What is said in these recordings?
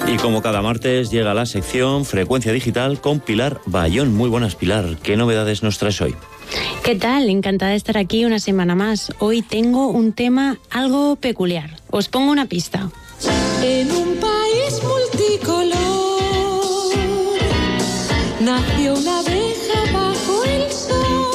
Y como cada martes llega la sección Frecuencia Digital con Pilar Bayón. Muy buenas, Pilar. ¿Qué novedades nos traes hoy? ¿Qué tal? Encantada de estar aquí una semana más. Hoy tengo un tema algo peculiar. Os pongo una pista. En un país multicolor nació una abeja bajo el sol.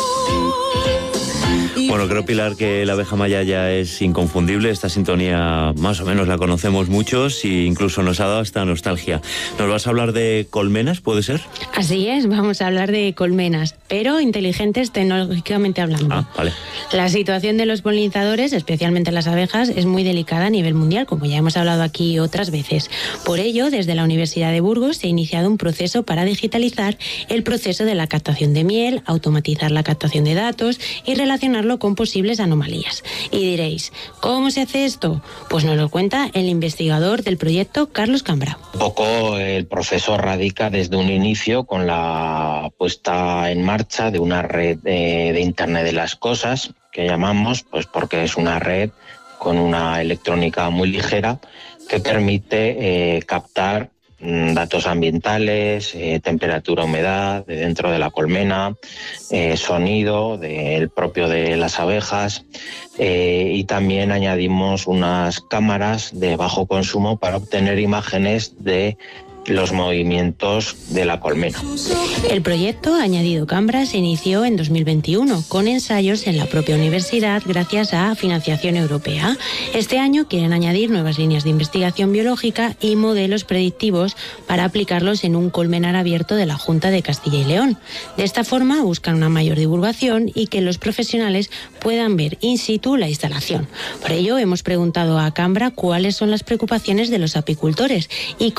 Bueno, creo, Pilar, que la abeja maya ya es inconfundible. Esta sintonía más o menos la conocemos muchos e incluso nos ha dado hasta nostalgia. ¿Nos vas a hablar de colmenas, puede ser? Así es, vamos a hablar de colmenas, pero inteligentes tecnológicamente hablando. Ah, vale. La situación de los polinizadores, especialmente las abejas, es muy delicada a nivel mundial, como ya hemos hablado aquí otras veces. Por ello, desde la Universidad de Burgos se ha iniciado un proceso para digitalizar el proceso de la captación de miel, automatizar la captación de datos y relacionarlo con posibles anomalías. Y diréis, ¿cómo se hace esto? Pues nos lo cuenta el investigador del proyecto, Carlos Cambra. Un poco el proceso radica desde un inicio con la puesta en marcha de una red de Internet de las Cosas, que llamamos, pues porque es una red con una electrónica muy ligera que permite captar datos ambientales, temperatura, humedad de dentro de la colmena, sonido del propio de las abejas, y también añadimos unas cámaras de bajo consumo para obtener imágenes de los movimientos de la colmena. El proyecto Añadido Cambra se inició en 2021 con ensayos en la propia universidad gracias a financiación europea. Este año quieren añadir nuevas líneas de investigación biológica y modelos predictivos para aplicarlos en un colmenar abierto de la Junta de Castilla y León. De esta forma buscan una mayor divulgación y que los profesionales puedan ver in situ la instalación. Por ello hemos preguntado a Cambra cuáles son las preocupaciones de los apicultores y